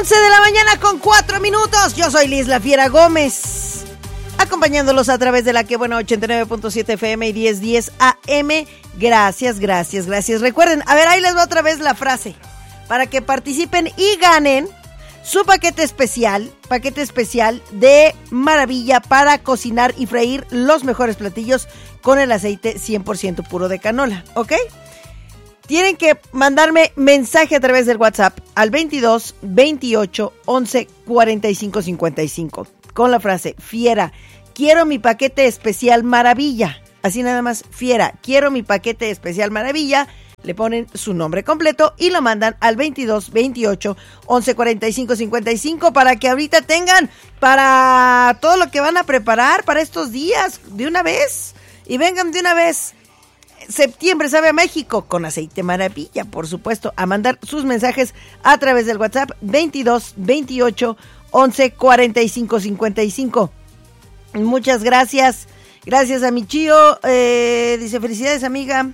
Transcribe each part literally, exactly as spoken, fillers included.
once de la mañana con cuatro minutos. Yo soy Liz La Fiera Gómez, acompañándolos a través de la que buena ochenta y nueve punto siete F M y diez diez A M. Gracias, gracias, gracias. Recuerden, a ver, ahí les va otra vez la frase para que participen y ganen su paquete especial, paquete especial de maravilla para cocinar y freír los mejores platillos con el aceite cien por ciento puro de canola, ¿ok? Tienen que mandarme mensaje a través del WhatsApp al veintidós, veintiocho, once, cuarenta y cinco, cincuenta y cinco con la frase Fiera, quiero mi paquete especial maravilla. Así nada más, Fiera, quiero mi paquete especial maravilla. Le ponen su nombre completo y lo mandan al veintidós, veintiocho, once, cuarenta y cinco, cincuenta y cinco para que ahorita tengan para todo lo que van a preparar para estos días de una vez. Y vengan de una vez. Septiembre sabe a México con aceite maravilla, por supuesto, a mandar sus mensajes a través del WhatsApp veintidós, veintiocho, once, cuarenta y cinco, cincuenta y cinco. Muchas gracias. Gracias a mi chío. Eh, dice, felicidades, amiga.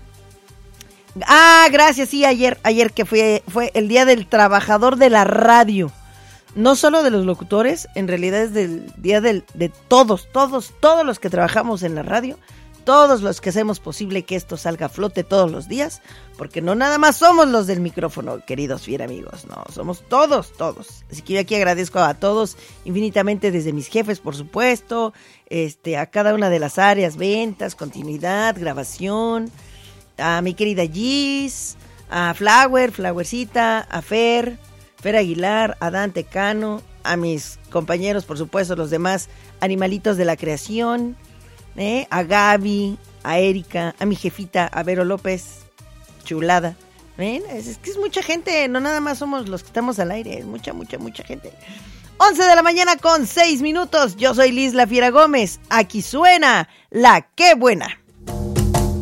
Ah, gracias, sí, ayer, ayer que fue, fue el Día del Trabajador de la Radio. No solo de los locutores, en realidad es del día del, de todos, todos, todos los que trabajamos en la radio, todos los que hacemos posible que esto salga a flote todos los días, porque no nada más somos los del micrófono, queridos fiera amigos, no, somos todos, todos. Así que yo aquí agradezco a todos infinitamente, desde mis jefes, por supuesto, este, a cada una de las áreas, ventas, continuidad, grabación, a mi querida Gis, a Flower, Flowercita, a Fer, Fer Aguilar, a Dante Cano, a mis compañeros, por supuesto, los demás animalitos de la creación, ¿eh? A Gaby, a Erika, a mi jefita, a Vero López, chulada. ¿Ven? Es, es que es mucha gente, no nada más somos los que estamos al aire, es mucha, mucha, mucha gente. once de la mañana con seis minutos, yo soy Liz La Fiera Gómez, aquí suena La Qué Buena.